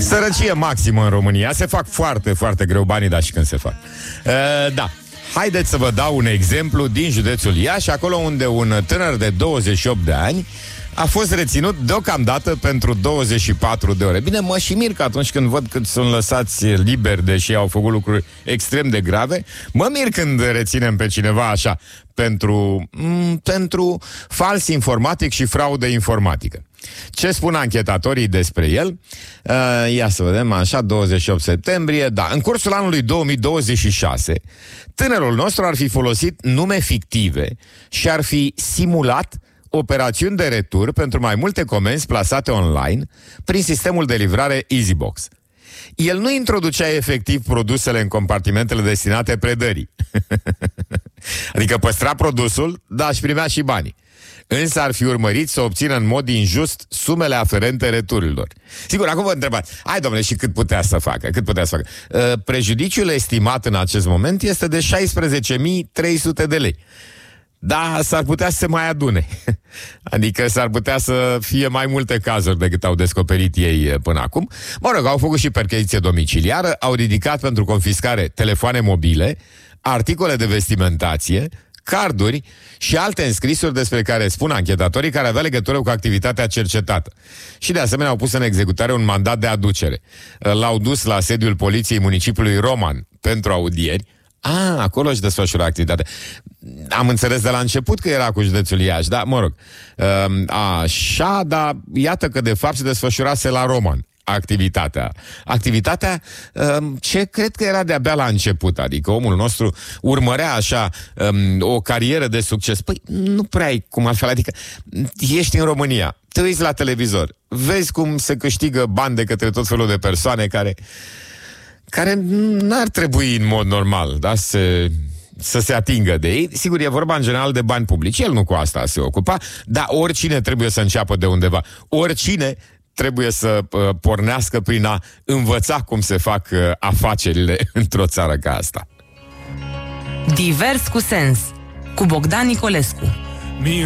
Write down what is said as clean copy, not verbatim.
Sărăcie maximă în România. Se fac foarte, foarte greu banii, dar și când se fac. Da. Haideți să vă dau un exemplu din județul Iași, acolo unde un tânăr de 28 de ani a fost reținut deocamdată pentru 24 de ore. Bine, mă și mir că atunci când văd cât sunt lăsați liberi, deși au făcut lucruri extrem de grave, mă mir când reținem pe cineva așa, pentru fals informatic și fraudă informatică. Ce spun anchetatorii despre el? Ia să vedem, așa, 28 septembrie. Da, în cursul anului 2026, tânărul nostru ar fi folosit nume fictive și ar fi simulat operațiuni de retur pentru mai multe comenzi plasate online prin sistemul de livrare EasyBox. El nu introducea efectiv produsele în compartimentele destinate predării. Adică păstra produsul, dar își primea și banii. Însă ar fi urmărit să obțină în mod injust sumele aferente returilor. Sigur, acum vă întrebați, hai domnule, și cât putea să facă? Prejudiciul estimat în acest moment este de 16.300 de lei. Da, s-ar putea să se mai adune. Adică s-ar putea să fie mai multe cazuri decât au descoperit ei până acum. Mă rog, au făcut și percheziție domiciliară, au ridicat pentru confiscare telefoane mobile, articole de vestimentație, carduri și alte înscrisuri despre care spun anchetatorii care avea legătură cu activitatea cercetată. Și de asemenea au pus în executare un mandat de aducere. L-au dus la sediul poliției municipiului Roman pentru audieri. Acolo își desfășura activitatea. Am înțeles de la început că era cu județul Iași, da, mă rog. Așa, dar iată că de fapt se desfășurase la Roman activitatea ce cred că era de-abia la început. Adică omul nostru urmărea așa o carieră de succes. Păi nu prea ai cum altfel. Adică ești în România, te uiți la televizor, vezi cum se câștigă bani de către tot felul de persoane care n-ar trebui în mod normal, da, să se atingă de ei. Sigur, e vorba în general de bani publici. El nu cu asta se ocupa, dar oricine trebuie să înceapă de undeva. Oricine trebuie să pornească prin a învăța cum se fac afacerile într-o țară ca asta. Divers cu sens, cu Bogdan Nicolescu.